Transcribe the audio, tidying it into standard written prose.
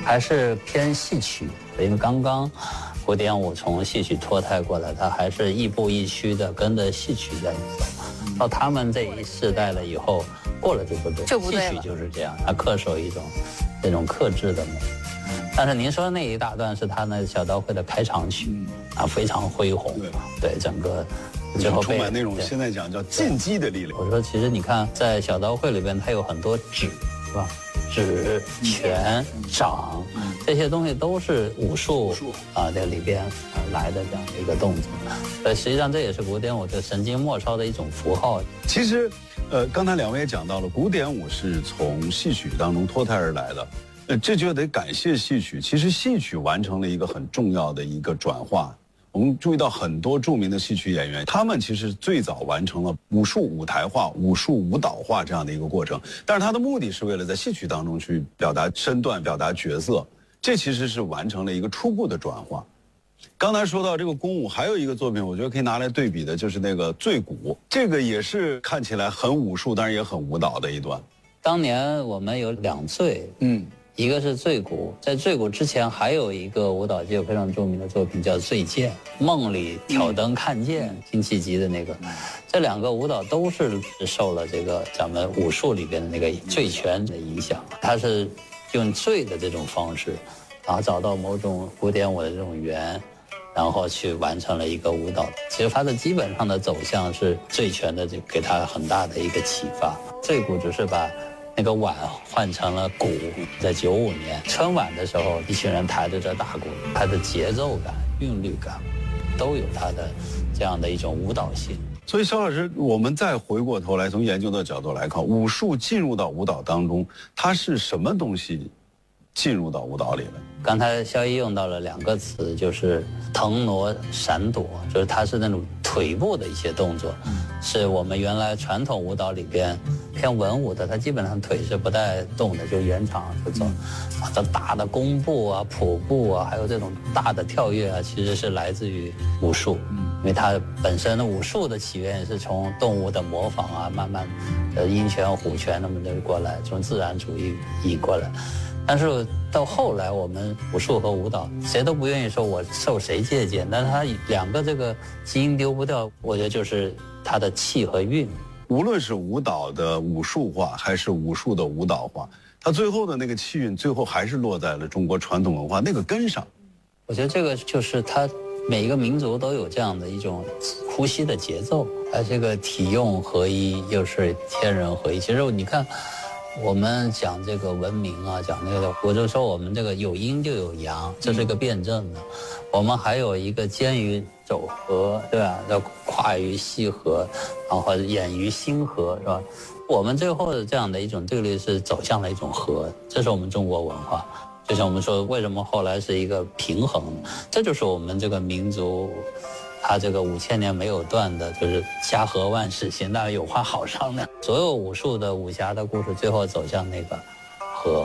还是偏戏曲，因为刚刚古典舞从戏曲脱胎过来，它还是亦步亦趋的跟着戏曲在走。到他们这一世代了以后，过了就不对，戏曲就是这样，它恪守一种这种克制的美。但是您说那一大段是他那小刀会的开场曲，非常恢宏，对整个最后充满那种现在讲叫进击的力量。 我说其实你看在小刀会里边，它有很多指，是吧？指、拳、掌，这些东西都是武术这里边来的这样的一个动作。实际上这也是古典舞的神经末梢的一种符号。 其实，刚才两位也讲到了，古典舞是从戏曲当中脱胎而来的，这就得感谢戏曲。其实戏曲完成了一个很重要的一个转化。我们注意到很多著名的戏曲演员，他们其实最早完成了武术舞台化、武术舞蹈化这样的一个过程，但是他的目的是为了在戏曲当中去表达身段、表达角色，这其实是完成了一个初步的转化。刚才说到这个宫舞，还有一个作品，我觉得可以拿来对比的，就是那个醉鼓，这个也是看起来很武术，但是也很舞蹈的一段。 当年我们有两醉，一个是醉鼓，在醉鼓之前还有一个舞蹈界非常著名的作品叫醉剑，梦里挑灯看剑，辛弃疾的那个，这两个舞蹈都是受了这个咱们武术里边的那个醉拳的影响，它是用醉的这种方式，然后找到某种古典舞的这种源，然后去完成了一个舞蹈。其实它的基本上的走向是醉拳的，就给它很大的一个启发。醉鼓只是把那个碗换成了鼓，在95年春晚的时候，一群人抬着这大鼓，它的节奏感、韵律感，都有它的这样的一种舞蹈性。 所以肖老师，我们再回过头来，从研究的角度来看，武术进入到舞蹈当中，它是什么东西进入到舞蹈里了？ 刚才肖一用到了两个词，就是腾挪、闪躲，就是它是那种腿部的一些动作，是我们原来传统舞蹈里边偏文武的，它基本上腿是不带动的，就原场就走。这大的弓步啊、普步啊，还有这种大的跳跃啊，其实是来自于武术，因为它本身的武术的起源是从动物的模仿啊，慢慢鹰拳、虎拳那么的过来，从自然主义引过来。但是到后来，我们武术和舞蹈谁都不愿意说我受谁借鉴，但是它两个这个基因丢不掉，我觉得就是它的气和韵。 无论是舞蹈的武术化，还是武术的舞蹈化，它最后的那个气韵，最后还是落在了中国传统文化那个根上。 我觉得这个就是它每一个民族都有这样的一种呼吸的节奏，这个体用合一，又是天人合一。其实你看，我们讲这个文明啊，讲那个，我就说我们这个有阴就有阳，这是个辩证的。我们还有一个兼于肘合，对吧？要跨于细合，然后演于心合，是吧？我们最后的这样的一种对立是走向了一种和，这是我们中国文化。就像我们说，为什么后来是一个平衡？这就是我们这个民族。他这个5000年没有断的，就是家和万事兴，当然有话好商量。所有武术的武侠的故事，最后走向那个